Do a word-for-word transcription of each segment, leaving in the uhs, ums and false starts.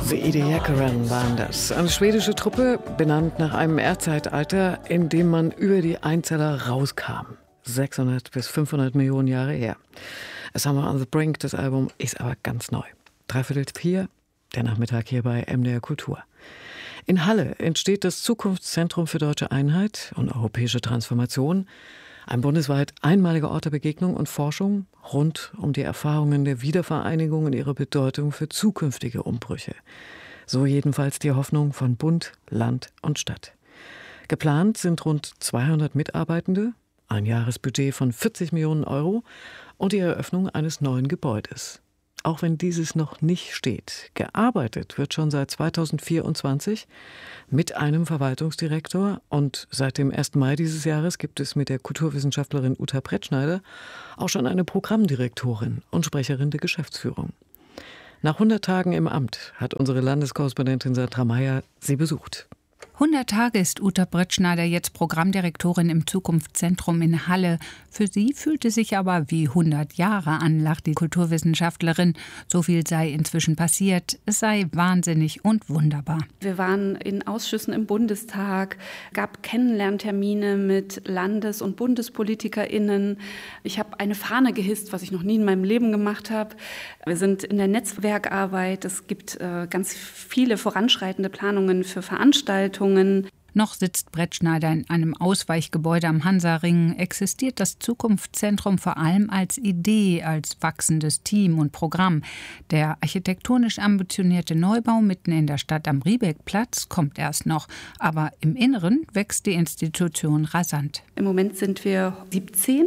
The Ediacaran waren das. Eine schwedische Truppe, benannt nach einem Erdzeitalter, in dem man über die Einzeller rauskam. sechshundert bis fünfhundert Millionen Jahre her. A Summer on the Brink, das Album, ist aber ganz neu. Dreiviertel vier, der Nachmittag hier bei M D R Kultur. In Halle entsteht das Zukunftszentrum für deutsche Einheit und europäische Transformation. Ein bundesweit einmaliger Ort der Begegnung und Forschung rund um die Erfahrungen der Wiedervereinigung und ihre Bedeutung für zukünftige Umbrüche. So jedenfalls die Hoffnung von Bund, Land und Stadt. Geplant sind rund zweihundert Mitarbeitende, ein Jahresbudget von vierzig Millionen Euro und die Eröffnung eines neuen Gebäudes. Auch wenn dieses noch nicht steht, gearbeitet wird schon seit zweitausendvierundzwanzig mit einem Verwaltungsdirektor und seit dem ersten Mai dieses Jahres gibt es mit der Kulturwissenschaftlerin Uta Brettschneider auch schon eine Programmdirektorin und Sprecherin der Geschäftsführung. Nach hundert Tagen im Amt hat unsere Landeskorrespondentin Sandra Meyer sie besucht. hundert Tage ist Uta Brettschneider jetzt Programmdirektorin im Zukunftszentrum in Halle. Für sie fühlt es sich aber wie hundert Jahre an, lacht die Kulturwissenschaftlerin. So viel sei inzwischen passiert. Es sei wahnsinnig und wunderbar. Wir waren in Ausschüssen im Bundestag, gab Kennenlerntermine mit Landes- und BundespolitikerInnen. Ich habe eine Fahne gehisst, was ich noch nie in meinem Leben gemacht habe. Wir sind in der Netzwerkarbeit. Es gibt äh, ganz viele voranschreitende Planungen für Veranstaltungen. Noch sitzt Brettschneider in einem Ausweichgebäude am Hansaring, existiert das Zukunftszentrum vor allem als Idee, als wachsendes Team und Programm. Der architektonisch ambitionierte Neubau mitten in der Stadt am Riebeckplatz kommt erst noch, aber im Inneren wächst die Institution rasant. Im Moment sind wir siebzehn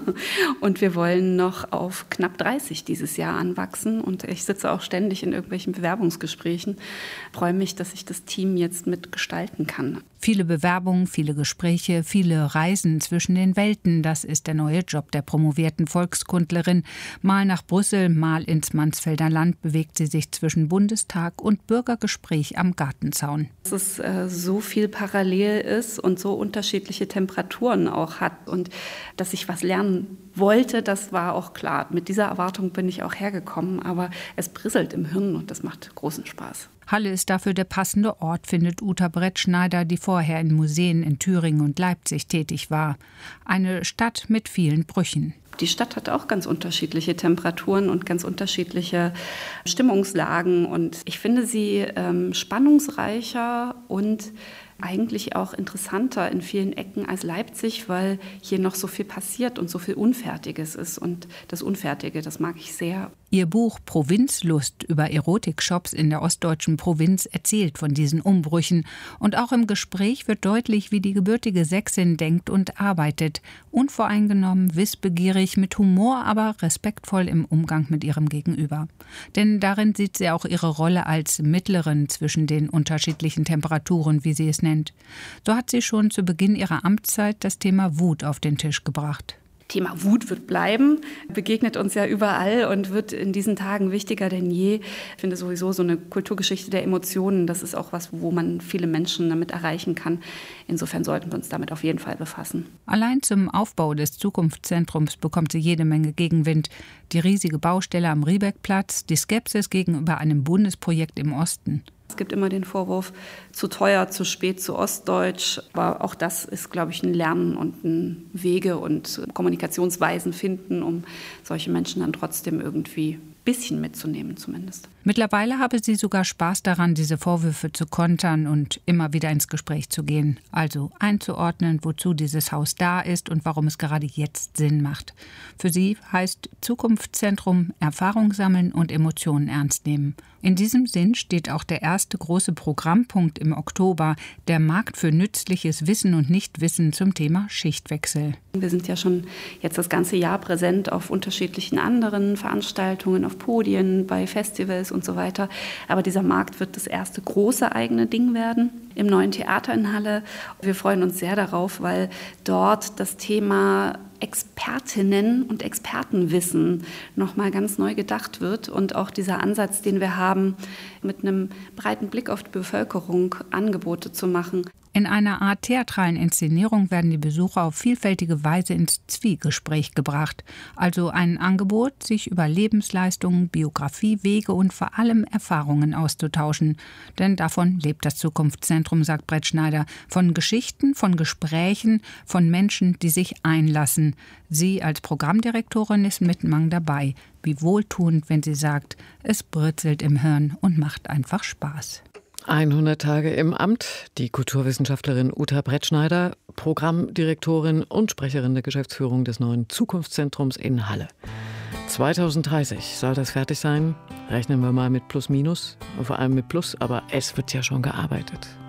und wir wollen noch auf knapp dreißig dieses Jahr anwachsen und ich sitze auch ständig in irgendwelchen Bewerbungsgesprächen, freue mich, dass ich das Team jetzt mitgestalten kann. Viele Bewerbungen, viele Gespräche, viele Reisen zwischen den Welten, das ist der neue Job der promovierten Volkskundlerin. Mal nach Brüssel, mal ins Mansfelder Land bewegt sie sich zwischen Bundestag und Bürgergespräch am Gartenzaun. Dass es äh, so viel parallel ist und so unterschiedliche Temperaturen auch hat und dass ich was lernen wollte, das war auch klar. Mit dieser Erwartung bin ich auch hergekommen, aber es brisselt im Hirn und das macht großen Spaß. Halle ist dafür der passende Ort, findet Uta Brettschneider, die vorher in Museen in Thüringen und Leipzig tätig war. Eine Stadt mit vielen Brüchen. Die Stadt hat auch ganz unterschiedliche Temperaturen und ganz unterschiedliche Stimmungslagen. Und ich finde sie ähm, spannungsreicher und eigentlich auch interessanter in vielen Ecken als Leipzig, weil hier noch so viel passiert und so viel Unfertiges ist. Und das Unfertige, das mag ich sehr. Ihr Buch Provinzlust über Erotikshops in der ostdeutschen Provinz erzählt von diesen Umbrüchen. Und auch im Gespräch wird deutlich, wie die gebürtige Sächsin denkt und arbeitet. Unvoreingenommen, wissbegierig, mit Humor, aber respektvoll im Umgang mit ihrem Gegenüber. Denn darin sieht sie auch ihre Rolle als Mittlerin zwischen den unterschiedlichen Temperaturen, wie sie es nennt. So hat sie schon zu Beginn ihrer Amtszeit das Thema Wut auf den Tisch gebracht. Thema Wut wird bleiben, begegnet uns ja überall und wird in diesen Tagen wichtiger denn je. Ich finde sowieso so eine Kulturgeschichte der Emotionen, das ist auch was, wo man viele Menschen damit erreichen kann. Insofern sollten wir uns damit auf jeden Fall befassen. Allein zum Aufbau des Zukunftszentrums bekommt sie jede Menge Gegenwind. Die riesige Baustelle am Riebeckplatz, die Skepsis gegenüber einem Bundesprojekt im Osten. Es gibt immer den Vorwurf, zu teuer, zu spät, zu ostdeutsch. Aber auch das ist, glaube ich, ein Lernen und ein Wege und Kommunikationsweisen finden, um solche Menschen dann trotzdem irgendwie ein bisschen mitzunehmen zumindest. Mittlerweile habe sie sogar Spaß daran, diese Vorwürfe zu kontern und immer wieder ins Gespräch zu gehen. Also einzuordnen, wozu dieses Haus da ist und warum es gerade jetzt Sinn macht. Für sie heißt Zukunftszentrum Erfahrung sammeln und Emotionen ernst nehmen. In diesem Sinn steht auch der erste große Programmpunkt im Oktober, der Markt für nützliches Wissen und Nichtwissen zum Thema Schichtwechsel. Wir sind ja schon jetzt das ganze Jahr präsent auf unterschiedlichen anderen Veranstaltungen, auf Podien, bei Festivals und so weiter. Aber dieser Markt wird das erste große eigene Ding werden im neuen Theater in Halle. Wir freuen uns sehr darauf, weil dort das Thema Expertinnen und Expertenwissen noch mal ganz neu gedacht wird und auch dieser Ansatz, den wir haben, mit einem breiten Blick auf die Bevölkerung Angebote zu machen. In einer Art theatralen Inszenierung werden die Besucher auf vielfältige Weise ins Zwiegespräch gebracht. Also ein Angebot, sich über Lebensleistungen, Biografie, Wege und vor allem Erfahrungen auszutauschen. Denn davon lebt das Zukunftszentrum, sagt Brettschneider. Von Geschichten, von Gesprächen, von Menschen, die sich einlassen. Sie als Programmdirektorin ist mit Mang dabei. Wie wohltuend, wenn sie sagt, es britzelt im Hirn und macht einfach Spaß. hundert Tage im Amt. Die Kulturwissenschaftlerin Uta Brettschneider, Programmdirektorin und Sprecherin der Geschäftsführung des neuen Zukunftszentrums in Halle. zweitausenddreißig soll das fertig sein. Rechnen wir mal mit Plus Minus, vor allem mit Plus, aber es wird ja schon gearbeitet.